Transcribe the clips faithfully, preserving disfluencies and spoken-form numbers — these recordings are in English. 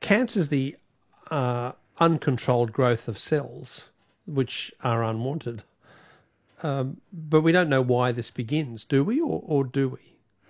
cancer is the uh, uncontrolled growth of cells which are unwanted. Um, but we don't know why this begins, do we, or, or do we?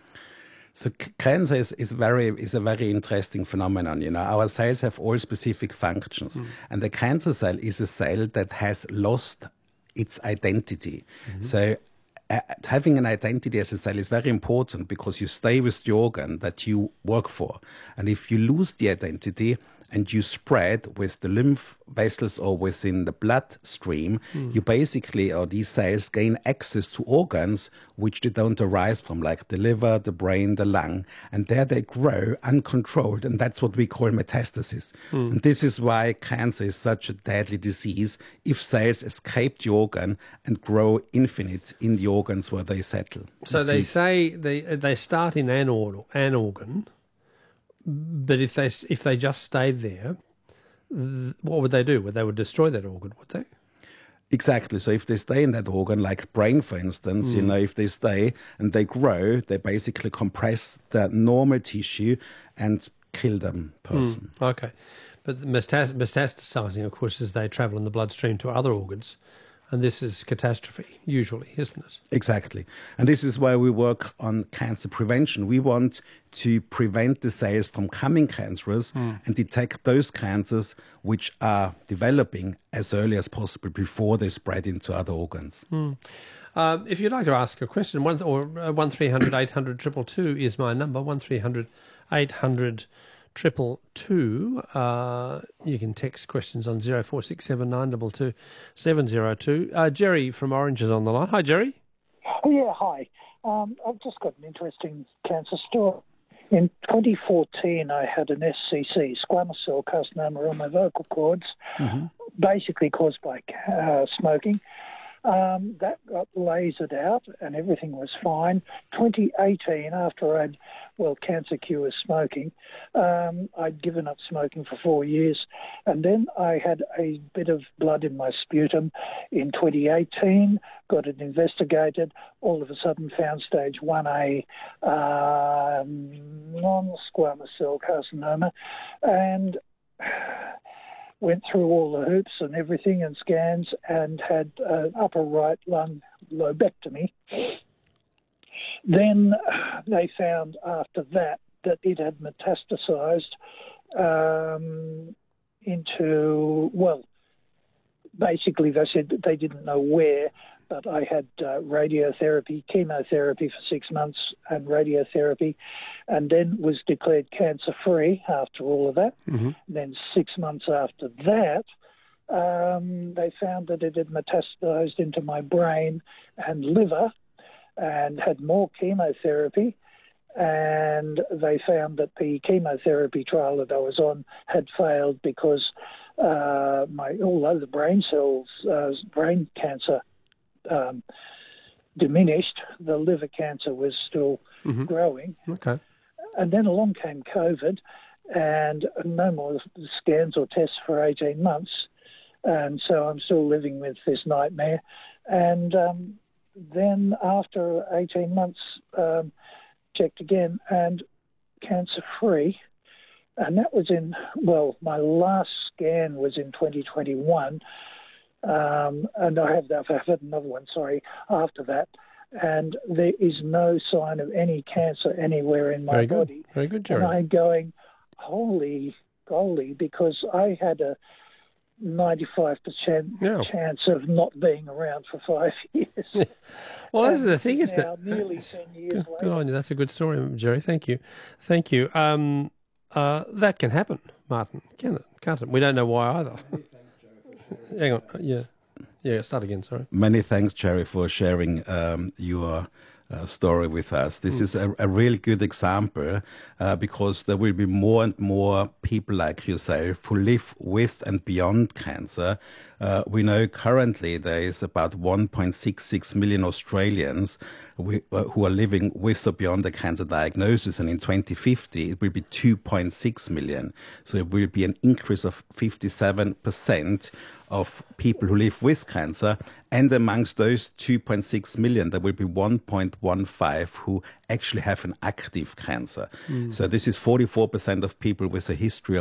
So cancer is, is very is a very interesting phenomenon. You know, our cells have all specific functions, mm. and the cancer cell is a cell that has lost its identity. Mm-hmm. So uh, having an identity as a cell is very important because you stay with the organ that you work for, and if you lose the identity and you spread with the lymph vessels or within the bloodstream, mm. you basically, or these cells, gain access to organs which they don't arise from, like the liver, the brain, the lung, and there they grow uncontrolled, and that's what we call metastasis. Mm. And this is why cancer is such a deadly disease, if cells escape the organ and grow infinite in the organs where they settle. So they say they, they start in an, or, an organ, but if they if they just stayed there, what would they do? Would they would destroy that organ? Would they? Exactly. So if they stay in that organ, like brain, for instance, mm. you know, if they stay and they grow, they basically compress the normal tissue and kill the person. Mm. Okay, but metas- metastasizing, of course, as they travel in the bloodstream to other organs. And this is catastrophe, usually, isn't it? Exactly. And this is why we work on cancer prevention. We want to prevent the cells from becoming cancerous mm. and detect those cancers which are developing as early as possible before they spread into other organs. Mm. Uh, if you'd like to ask a question, one or uh, one three hundred eight hundred two two two is my number. One three hundred eight hundred triple two. Uh, you can text questions on zero four six seven nine two two seven zero two. Uh, Jerry from Orange is on the line. Hi, Jerry. Oh, yeah, hi. Um, I've just got an interesting cancer story. In twenty fourteen, I had an S C C, squamous cell carcinoma on my vocal cords, mm-hmm. basically caused by uh, smoking. Um, that got lasered out and everything was fine. twenty eighteen, after I'd, well, cancer cures smoking, um, I'd given up smoking for four years. And then I had a bit of blood in my sputum in twenty eighteen, got it investigated, all of a sudden found stage one A um, non-squamous cell carcinoma, and went through all the hoops and everything and scans and had an upper right lung lobectomy. Then they found after that that it had metastasized um, into, well, basically they said that they didn't know where, but I had uh, radiotherapy, chemotherapy for six months and radiotherapy, and then was declared cancer-free after all of that. Mm-hmm. Then six months after that, um, they found that it had metastasized into my brain and liver and had more chemotherapy. And they found that the chemotherapy trial that I was on had failed because uh, my although the brain cells, uh, brain cancer Um, diminished, the liver cancer was still mm-hmm. growing. Okay. And then along came COVID and no more scans or tests for eighteen months. And so I'm still living with this nightmare. And um, then after eighteen months, um, checked again and cancer-free. And that was in, well, my last scan was in twenty twenty-one. Um, and I have, I've had another one, sorry, after that. And there is no sign of any cancer anywhere in my Very good. body. Very good, Jerry. And I'm going, holy, holy, because I had a ninety-five percent yeah. chance of not being around for five years. Yeah. Well, that's the thing, is now, that... nearly ten years good, later. Good on you. That's a good story, Jerry. Thank you. Thank you. Um, uh, that can happen, Martin, can it? Can't it? We don't know why either. Hang on, yeah, yeah. Start again. Sorry. Many thanks, Jerry, for sharing um, your uh, story with us. This mm. is a, a really good example uh, because there will be more and more people like yourself who live with and beyond cancer. Uh, we know currently there is about one point six six million Australians we, uh, who are living with or beyond the cancer diagnosis, and in twenty fifty it will be two point six million. So it will be an increase of fifty-seven percent of people who live with cancer, and amongst those two point six million, there will be one point one five who actually have an active cancer. Mm. So this is forty-four percent of people with a history